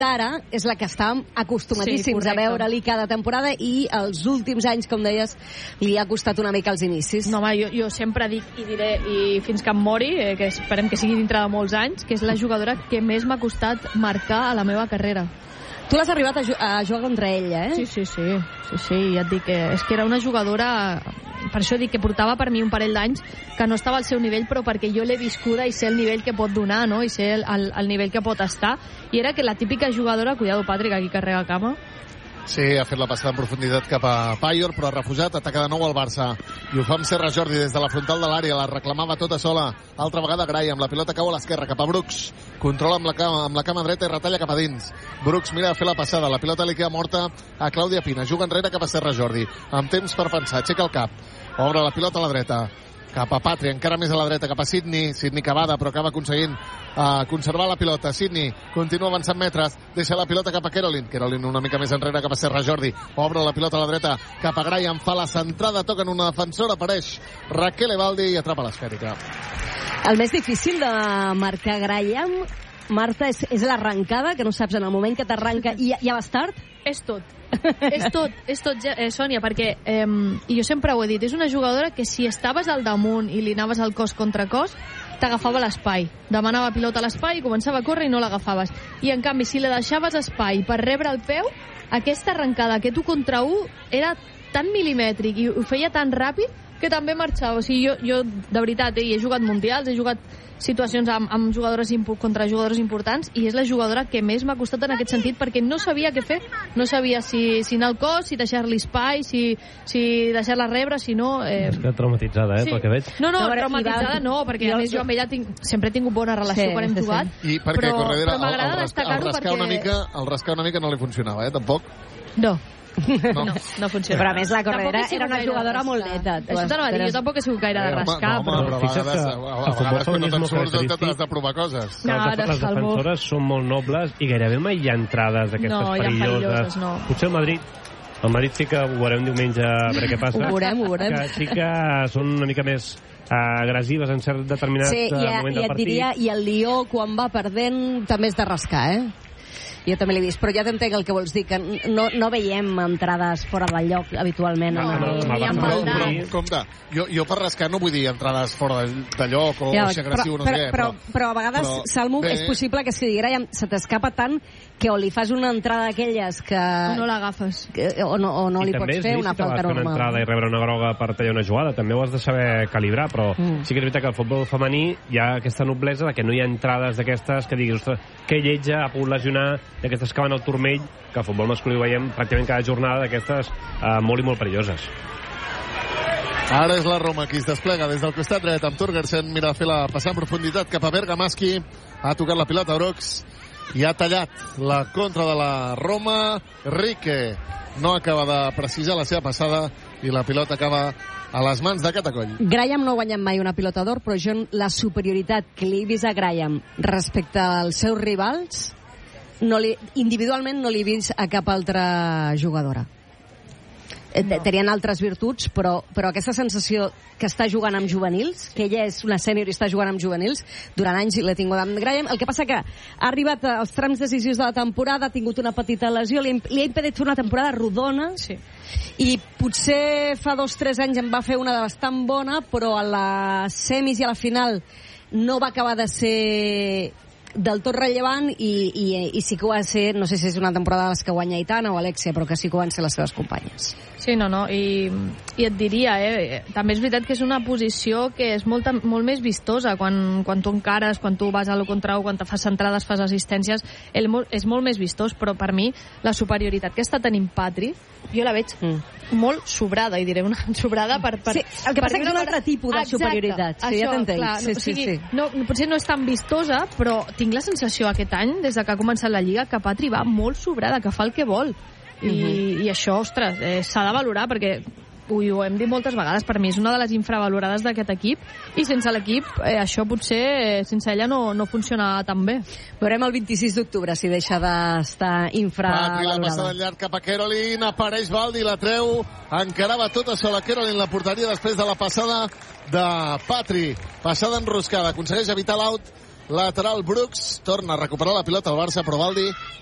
ara és la que estàvem acostumadíssims a veure-li cada temporada i els últims anys, com deies, li ha costat una mica els inicis. No, home, jo sempre dic i diré, i fins que em mori, que esperem que sigui dintre de molts anys, que és la jugadora que més m'ha costat marcar a la meva carrera. Tu l'has arribat a jugar contra ella, eh? Sí, ja et dic que és que era una jugadora, per això dic que portava per mi un parell d'anys que no estava al seu nivell, però perquè jo l'he viscuda i sé el nivell que pot donar, no? I sé el nivell que pot estar, i era que la típica jugadora, cuidado Patrick, aquí carrega cama. Sí, ha fet la passada en profunditat cap a Payor, però ha refusat, ataca de nou el Barça. I ho fa amb Serra Jordi des de la frontal de l'àrea, la reclamava tota sola. Altra vegada Graham, la pilota cau a l'esquerra, cap a Brooks. Controla amb la cama dreta i retalla cap a dins. Brooks mira a fer la passada, la pilota li queda morta a Clàudia Pina. Juga enrere cap a Serra Jordi, amb temps per pensar, aixeca el cap. Obre la pilota a la dreta, cap a Patri, encara més a la dreta, cap a Sidney cavada, però acaba aconseguint conservar la pilota. Sidney continua avançant metres, deixa la pilota cap a Caroline una mica més enrere cap a Serra Jordi, obre la pilota a la dreta cap a Graham, fa la centrada, toca en una defensora, apareix Raquel Evaldi i atrapa l'esfèrica. El més difícil de marcar Graham, Marta, és l'arrencada, que no saps en el moment que t'arranca i ja vas tard? És tot, Sònia, perquè i jo sempre ho he dit, és una jugadora que si estaves al damunt i li anaves al cos contra cos, t'agafava l'espai, demanava pilota a l'espai i començava a córrer i no l'agafaves, i en canvi si la deixaves espai per rebre el peu, aquesta arrencada que tu contra un era tan milimètric i ho feia tan ràpid que també marxava. O sigui, jo de veritat, he jugat mundials, he jugat situacions amb jugadores contra jugadores importants, i és la jugadora que més m'ha costat en aquest sentit, perquè no sabia què fer, no sabia si anar al cos, si deixar-li espai, si deixar-la rebre, si no... És que traumatitzada, sí. Pel que veig. No, traumatitzada no, perquè a més jo amb ella sempre he tingut bona relació quan hem jugat. I perquè Corredera, però m'agrada destacar-ho perquè... El rascar una mica no li funcionava, tampoc? No funciona. Però a més la Corredera era una jugadora molt neta. Això t'anava a dir, jo tampoc he sigut gaire de rascar. Però a vegades quan no te'n surts t'has de provar coses. Les defensores són molt nobles i gairebé mai hi ha entrades d'aquestes perilloses. No. Potser el Madrid sí que ho veurem diumenge a veure què passa. Ho veurem. Que sí que són una mica més agressives en cert determinat moment del partit. Diria, i el Lió quan va perdent també és de rascar, Jo també l'he vist, però ja t'entenc el que vols dir, que no veiem entrades fora del lloc habitualment. Compte, jo per rascar no vull dir entrades fora de lloc o ser agressiu, no sé què. Però a vegades, Salmo, és possible que si Graham se t'escapa tant que o li fas una entrada d'aquelles que... no l'agafes. O no li pots fer una falta normal. I també és una entrada i rebre una groga per tallar una jugada, també ho has de saber calibrar, però sí que és veritat que al futbol femení hi ha aquesta noblesa de que no hi ha entrades d'aquestes que diguis, ostres, que lletja, ha pogut lesionar, d'aquestes que van al turmell, que al futbol masculí ho veiem pràcticament cada jornada, d'aquestes molt i molt perilloses. Ara és la Roma qui es desplega des del costat dret amb Torgersen, mira a fer la passada en profunditat cap a Bergamaschi, ha tocat la pilota a Brooks i ha tallat la contra de la Roma. Rique no acaba de precisar la seva passada i la pilota acaba a les mans de Catacoll. Graham no ha guanyat mai una pilota d'or, però jo la superioritat que li he vist a Graham respecte als seus rivals individualment no l'he vist a cap altra jugadora. Tenien altres virtuts, però aquesta sensació que està jugant amb juvenils, que ella és una sènior i està jugant amb juvenils, durant anys l'he tingut amb Graham. El que passa que ha arribat als trams decisius de la temporada, ha tingut una petita lesió, li ha impedit fer una temporada rodona, i potser fa 2 o 3 anys en va fer una de bastant bona, però a les semis i a la final no va acabar de ser del tot rellevant, i sí que ho va ser, no sé si és una temporada de les que guanya Aitana o Alexia, però que sí que ho van ser les seves companyes. Sí, i et diria, també és veritat que és una posició que és molt més vistosa quan tu encares, quan tu vas a lo contra quan te fas centrades, fas assistències, és molt més vistós, però per mi la superioritat que està tenint Patri, jo la veig molt sobrada, i diré una sobrada per sí, el que passa que és un altre tipus de superioritat. Sí, ja t'entenc. Potser no és tan vistosa, però tinc la sensació aquest any, des que ha començat la Lliga, que Patri va molt sobrada, que fa el que vol. I això, ostres, s'ha de valorar, perquè ho hem dit moltes vegades, per mi és una de les infravalorades d'aquest equip, i sense l'equip això potser sense ella no funciona tan bé. Veurem el 26 d'octubre si deixa d'estar infravalorada. Patri, la passada al llarg cap a Caroline, apareix Baldi, la treu, encarava tota sola Caroline la porteria després de la passada de Patri. Passada enroscada, aconsegueix evitar l'out lateral Brooks, torna a recuperar la pilota al Barça, però Baldi